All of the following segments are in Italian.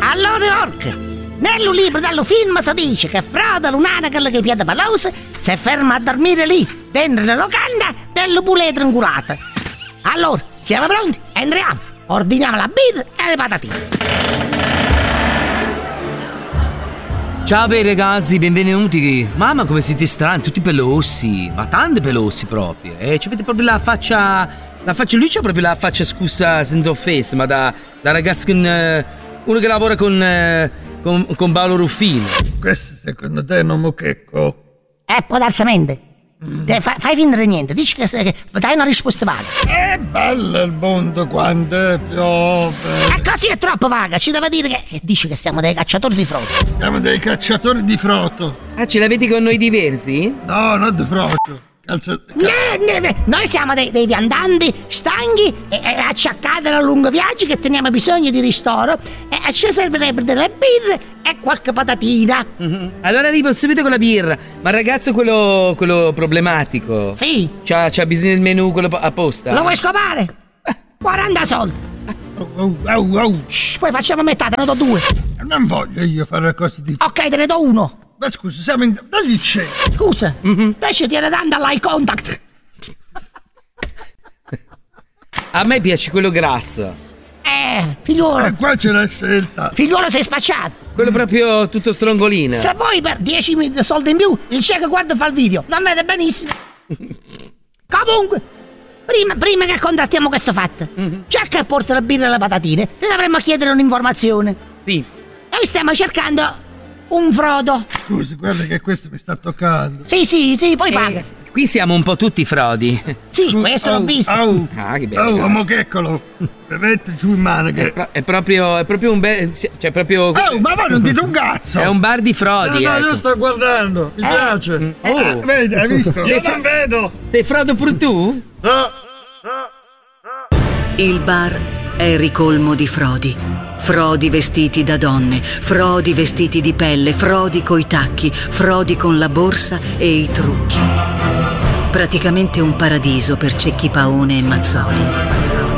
Allora, orca, nel libro dello film si dice che Frodo, l'unanico che piede palosa, si ferma a dormire lì, dentro la locanda delle puletre ingulate. Allora, siamo pronti? Entriamo, ordiniamo la birra e le patatine. Ciao bei ragazzi, benvenuti. Mamma, come siete strani, tutti pelossi. Ma tanti pelossi proprio. Ci avete proprio la faccia. Lui c'ha proprio la faccia, scusa, senza offesa, ma da ragazzo con. Uno che lavora con Paolo Ruffino. Questo secondo te è un mochecco? Può darsamente. Fai finta di niente, dici che dai una risposta vaga. È bello il mondo quando piove. E così è troppo vaga, ci deve dire che dici che siamo dei cacciatori di frodo. Siamo dei cacciatori di froto. Ah, ce l'avete con noi diversi? No, non di froto. Noi siamo dei viandanti stanchi e acciaccati da lungo viaggi che teniamo bisogno di ristoro e ci servirebbe delle birre e qualche patatina. Allora arrivo subito con la birra. Ma il ragazzo quello problematico? Sì. C'ha bisogno del menù quello apposta? Lo vuoi scopare? 40 soldi. Shh, poi facciamo metà, te ne do 2. Non voglio io fare cose di... Ok, te ne do 1. Ma scusa, siamo in... Dagli c'è. Scusa, te ci tiene dando all'eye contact. A me piace quello grasso. Figliuolo. Qua c'è la scelta. Figliuolo, sei spacciato. Quello proprio tutto strongolino. Se vuoi per 10 soldi in più, il cieco guarda fa il video. Non vede benissimo. Comunque, prima che contrattiamo questo fatto, già che porta la birra e le patatine, ti dovremmo chiedere un'informazione. Sì. Noi stiamo cercando un Frodo. Scusi, guarda che questo mi sta toccando. Sì, poi paga. Qui siamo un po' tutti frodi. Sì, questo l'ho visto. Ah, che bello. Oh, mocheccolo. Mette giù in mano che... È proprio un bel... Cioè, proprio... Oh, ma voi non dite un cazzo! È un bar di frodi, No, ecco. io sto guardando, mi piace. Vedi, hai visto? Sei Non vedo. Sei Frodo pure tu? No. Il bar è ricolmo di frodi. Frodi vestiti da donne, frodi vestiti di pelle, frodi coi tacchi, frodi con la borsa e i trucchi. Praticamente un paradiso per Cecchi Paone e Mazzoli.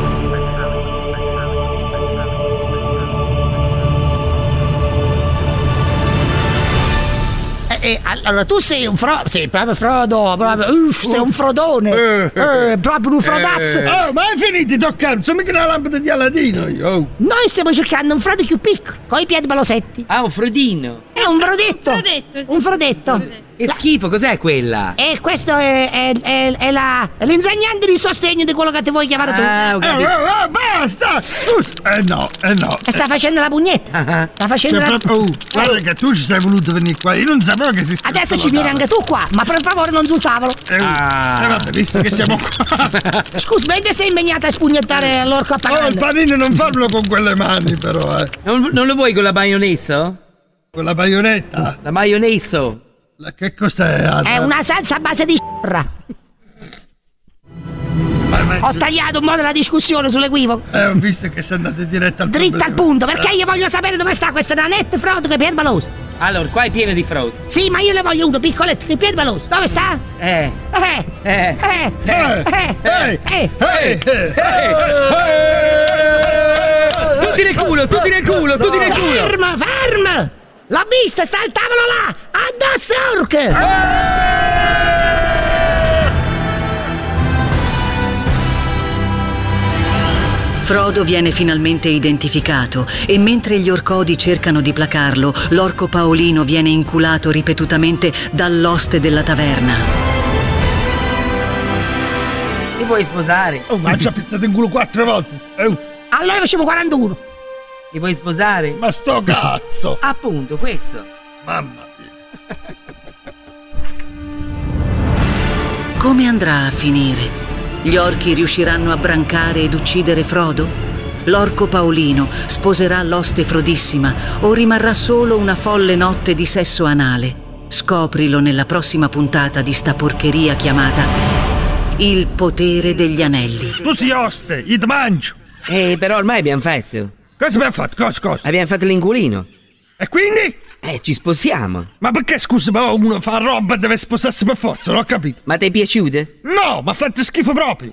Allora tu sei un Frodo, sei proprio Frodo, proprio, sei un Frodone, proprio un Frodazzo. Oh, ma hai finito di toccare? Sono mica una lampada di Aladino io. Noi stiamo cercando un Frodo più piccolo, coi piedi palosetti. Ah, un Frodino. È un Frodetto. Un Frodetto. Che schifo, cos'è quella? E questo è l'insegnante di sostegno di quello che ti vuoi chiamare tu. Ah, ho capito. Basta! No. E sta facendo la pugnetta. Sta facendo C'è la... proprio... Guarda che tu ci sei voluto venire qua. Io non sapevo che esisteva. Adesso ci vieni anche tu qua, ma per favore non sul tavolo. Vabbè, visto che siamo qua. Scusa, mentre sei impegnata a spugnettare l'orco Oh, appagante. il panino non farlo con quelle mani, però, Non lo vuoi con la maionese? Con la baionetta? La maionese? Che cos'è? È una salsa a base di s***ra. Ho tagliato un modo la discussione sull'equivoco. Ho visto che sei andato diretto al Dritto al punto, perché io voglio sapere dove sta questa nanette Frodo che è permaloso. Allora, qua è pieno di frodi. Sì, ma io ne voglio uno piccoletto che è permaloso. Dove sta? Tutti nel culo. Ferma! L'ho vista, sta al tavolo là! Addosso orche! Frodo viene finalmente identificato e mentre gli orcodi cercano di placarlo, l'orco Paolino viene inculato ripetutamente dall'oste della taverna. Mi vuoi sposare? Oh, ma ha già pizzato in culo 4 volte. Allora facciamo 41. Mi vuoi sposare? Ma sto cazzo! Appunto, questo. Mamma mia. Come andrà a finire? Gli orchi riusciranno a brancare ed uccidere Frodo? L'orco Paolino sposerà l'oste Frodissima o rimarrà solo una folle notte di sesso anale? Scoprilo nella prossima puntata di sta porcheria chiamata Il potere degli anelli. Tu sei oste, io ti mangio. Però ormai abbiamo fatto. Cosa abbiamo fatto? Cosa? Abbiamo fatto l'inculino. E quindi? Ci sposiamo. Ma perché, scusa, ma uno fa roba e deve sposarsi per forza, non ho capito. Ma ti è piaciute? No, ma fate schifo proprio.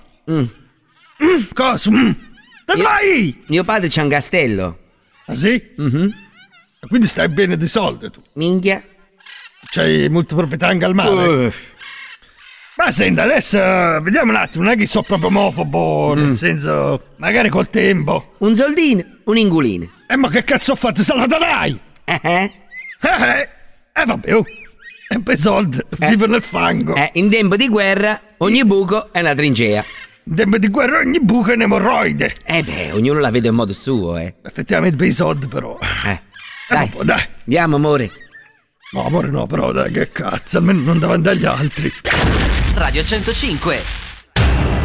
Cosa? Dove vai? Mio padre c'ha un castello. Ah sì? Quindi stai bene di soldi tu. Minchia. C'hai molte proprietà anche al mare. Ma senti, adesso vediamo un attimo, non è che sono proprio omofobo, nel senso, magari col tempo. Un soldino, un ingulino. Ma che cazzo ho fatto? Salvatarai! Vabbè, e poi soldi, vivo nel fango. In tempo di guerra, ogni buco è una trincea. In tempo di guerra ogni buco è un'emorroide. Ognuno la vede in modo suo, Effettivamente bei soldi, però. Dai, vabbè, dai. Andiamo, amore. No, amore no, però dai, che cazzo, almeno non davanti agli altri. Radio 105